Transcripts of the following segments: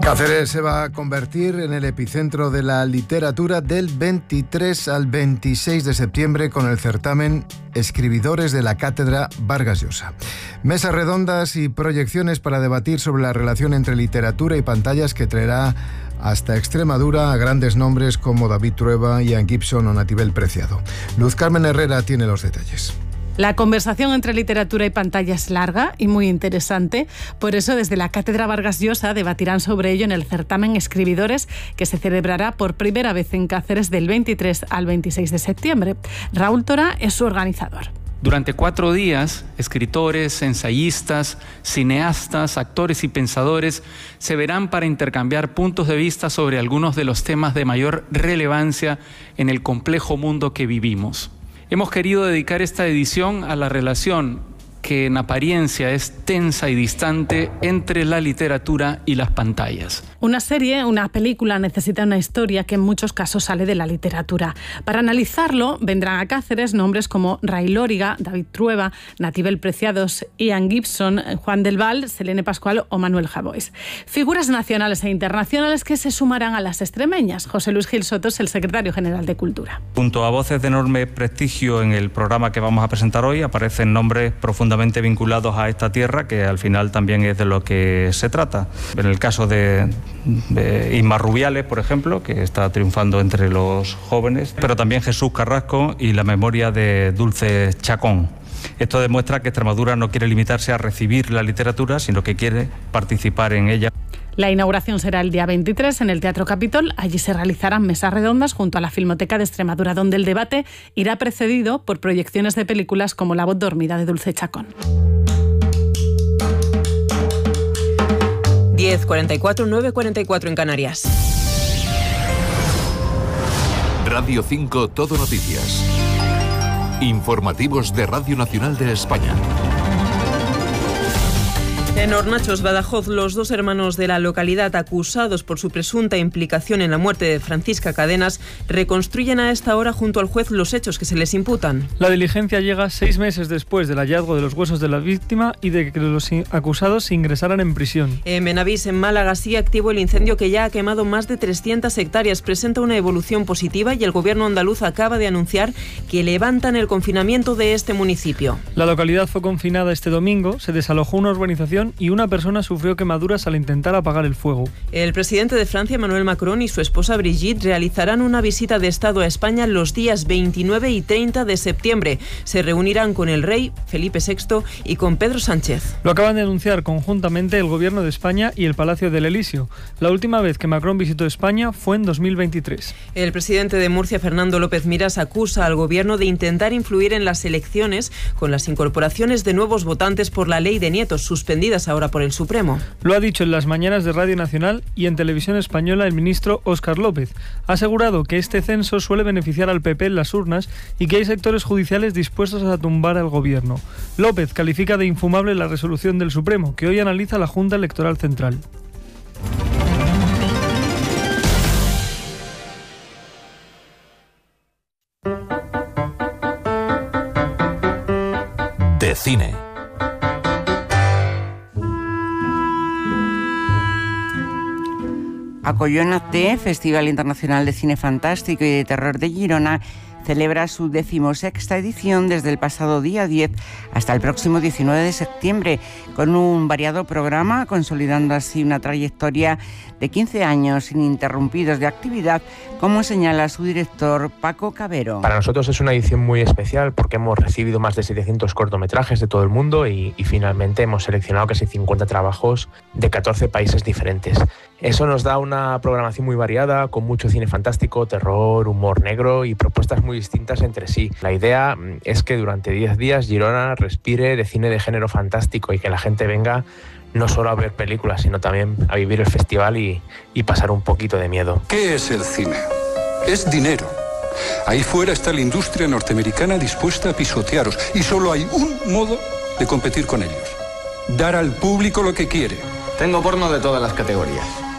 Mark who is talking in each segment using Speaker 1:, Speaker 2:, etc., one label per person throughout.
Speaker 1: Cáceres se va a convertir en el epicentro de la literatura del 23 al 26 de septiembre con el certamen Escribidores de la Cátedra Vargas Llosa. Mesas redondas y proyecciones para debatir sobre la relación entre literatura y pantallas que traerá hasta Extremadura a grandes nombres como David Trueba, Ian Gibson o Natibel Preciado. Luz Carmen Herrera tiene los detalles.
Speaker 2: La conversación entre literatura y pantalla es larga y muy interesante. Por eso, desde la Cátedra Vargas Llosa debatirán sobre ello en el certamen Escribidores, que se celebrará por primera vez en Cáceres del 23 al 26 de septiembre. Raúl Tora es su organizador.
Speaker 3: Durante 4 días, escritores, ensayistas, cineastas, actores y pensadores se verán para intercambiar puntos de vista sobre algunos de los temas de mayor relevancia en el complejo mundo que vivimos. Hemos querido dedicar esta edición a la relación que en apariencia es tensa y distante entre la literatura y las pantallas.
Speaker 2: Una serie, una película necesita una historia que en muchos casos sale de la literatura. Para analizarlo vendrán a Cáceres nombres como Ray Lóriga, David Trueba, Natibel Preciados, Ian Gibson, Juan del Val, Selene Pascual o Manuel Javois. Figuras nacionales e internacionales que se sumarán a las extremeñas. José Luis Gil Soto es el secretario general de Cultura.
Speaker 4: Junto a voces de enorme prestigio en el programa que vamos a presentar hoy aparecen nombres profundamente vinculados a esta tierra, que al final también es de lo que se trata. En el caso de Isma Rubiales, por ejemplo, que está triunfando entre los jóvenes, pero también Jesús Carrasco y la memoria de Dulce Chacón. Esto demuestra que Extremadura no quiere limitarse a recibir la literatura, sino que quiere participar en ella.
Speaker 2: La inauguración será el día 23 en el Teatro Capitol. Allí se realizarán mesas redondas junto a la Filmoteca de Extremadura, donde el debate irá precedido por proyecciones de películas como La voz dormida de Dulce Chacón.
Speaker 5: 10:44, 9:44 en Canarias.
Speaker 6: Radio 5 Todo Noticias. Informativos de Radio Nacional de España.
Speaker 5: En Hornachos, Badajoz, los 2 hermanos de la localidad acusados por su presunta implicación en la muerte de Francisca Cadenas reconstruyen a esta hora junto al juez los hechos que se les imputan.
Speaker 7: La diligencia llega 6 meses después del hallazgo de los huesos de la víctima y de que los acusados se ingresaran en prisión.
Speaker 5: En Benavís, en Málaga, sigue activo el incendio que ya ha quemado más de 300 hectáreas. Presenta una evolución positiva y el gobierno andaluz acaba de anunciar que levantan el confinamiento de este municipio.
Speaker 7: La localidad fue confinada este domingo, se desalojó una urbanización y una persona sufrió quemaduras al intentar apagar el fuego.
Speaker 5: El presidente de Francia, Emmanuel Macron, y su esposa Brigitte realizarán una visita de Estado a España los días 29 y 30 de septiembre. Se reunirán con el rey Felipe VI y con Pedro Sánchez.
Speaker 7: Lo acaban de anunciar conjuntamente el Gobierno de España y el Palacio del Elíseo. La última vez que Macron visitó España fue en 2023.
Speaker 5: El presidente de Murcia, Fernando López Miras, acusa al Gobierno de intentar influir en las elecciones con las incorporaciones de nuevos votantes por la ley de nietos, suspendidas ahora por el Supremo.
Speaker 7: Lo ha dicho en las mañanas de Radio Nacional y en Televisión Española el ministro Óscar López. Ha asegurado que este censo suele beneficiar al PP en las urnas y que hay sectores judiciales dispuestos a tumbar al gobierno. López califica de infumable la resolución del Supremo, que hoy analiza la Junta Electoral Central.
Speaker 6: De cine.
Speaker 8: Acollónate, Festival Internacional de Cine Fantástico y de Terror de Girona, celebra su 16ª edición desde el pasado día 10 hasta el próximo 19 de septiembre, con un variado programa, consolidando así una trayectoria de 15 años ininterrumpidos de actividad, como señala su director Paco Cabero.
Speaker 9: Para nosotros es una edición muy especial porque hemos recibido más de 700 cortometrajes de todo el mundo y finalmente hemos seleccionado casi 50 trabajos de 14 países diferentes. Eso nos da una programación muy variada, con mucho cine fantástico, terror, humor negro y propuestas muy distintas entre sí. La idea es que durante 10 días Girona respire de cine de género fantástico y que la gente venga no solo a ver películas, sino también a vivir el festival y pasar un poquito de miedo.
Speaker 10: ¿Qué es el cine? Es dinero. Ahí fuera está la industria norteamericana dispuesta a pisotearos y solo hay un modo de competir con ellos: dar al público lo que quiere.
Speaker 11: Tengo porno de todas las categorías.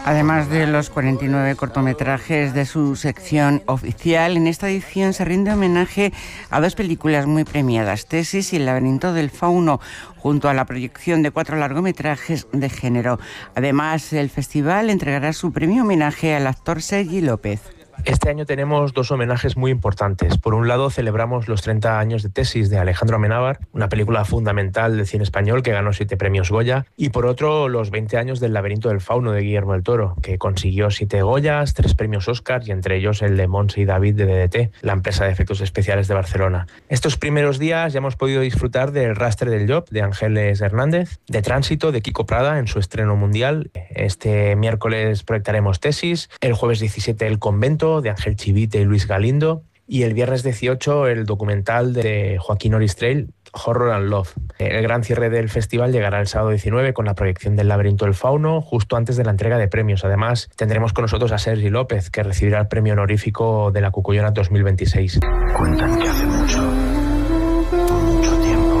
Speaker 8: Además de los 49 cortometrajes de su sección oficial, en esta edición se rinde homenaje a 2 películas muy premiadas, Tesis y El laberinto del fauno, junto a la proyección de 4 largometrajes de género. Además, el festival entregará su premio homenaje al actor Sergi López.
Speaker 9: Este año tenemos 2 homenajes muy importantes. Por un lado, celebramos los 30 años de Tesis de Alejandro Amenábar, una película fundamental del cine español que ganó 7 premios Goya, y por otro, los 20 años del Laberinto del Fauno de Guillermo del Toro, que consiguió 7 Goyas, 3 premios Oscar y entre ellos el de Montse y David de DDT, la empresa de efectos especiales de Barcelona. Estos primeros días ya hemos podido disfrutar del Rastre del Llop de Ángeles Hernández, de Tránsito de Kiko Prada en su estreno mundial. Este miércoles proyectaremos Tesis, el jueves 17 El Convento de Ángel Chivite y Luis Galindo, y el viernes 18 el documental de Joaquín Oristrell, Horror and Love. El gran cierre del festival llegará el sábado 19 con la proyección del Laberinto del Fauno, justo antes de la entrega de premios. Además, tendremos con nosotros a Sergi López, que recibirá el premio honorífico de la Cucullona 2026.
Speaker 11: Cuentan que hace mucho tiempo,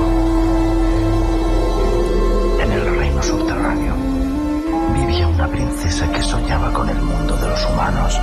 Speaker 11: en el reino subterráneo, vivía una princesa que soñaba con el mundo de los humanos.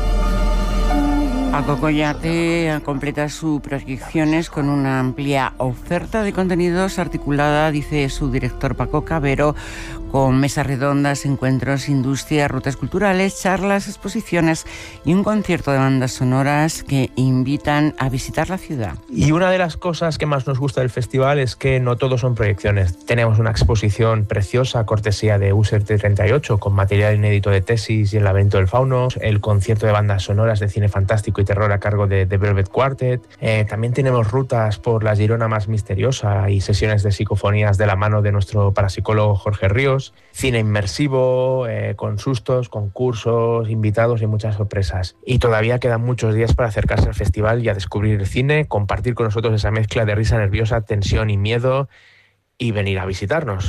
Speaker 8: Paco Collate completa sus proyecciones con una amplia oferta de contenidos articulada, dice su director Paco Cabero, con mesas redondas, encuentros, industria, rutas culturales, charlas, exposiciones y un concierto de bandas sonoras que invitan a visitar la ciudad.
Speaker 9: Y una de las cosas que más nos gusta del festival es que no todo son proyecciones. Tenemos una exposición preciosa, cortesía de USER-38, con material inédito de Tesis y El laberinto del fauno, el concierto de bandas sonoras de cine fantástico y terror a cargo de The Velvet Quartet. También tenemos rutas por la Girona más misteriosa y sesiones de psicofonías de la mano de nuestro parapsicólogo Jorge Ríos. Cine inmersivo, con sustos, concursos, invitados y muchas sorpresas. Y todavía quedan muchos días para acercarse al festival y a descubrir el cine, compartir con nosotros esa mezcla de risa nerviosa, tensión y miedo y venir a visitarnos.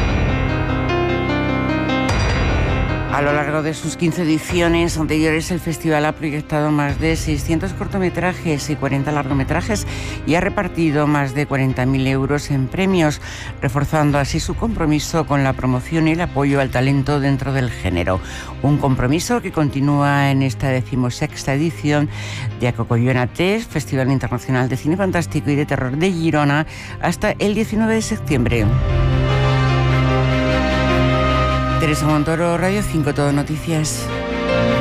Speaker 8: A lo largo de sus 15 ediciones anteriores, el festival ha proyectado más de 600 cortometrajes y 40 largometrajes y ha repartido más de 40.000 euros en premios, reforzando así su compromiso con la promoción y el apoyo al talento dentro del género. Un compromiso que continúa en esta 16ª edición de Acocollona TES, Festival Internacional de Cine Fantástico y de Terror de Girona, hasta el 19 de septiembre. Teresa Montoro, Radio 5 Todo Noticias.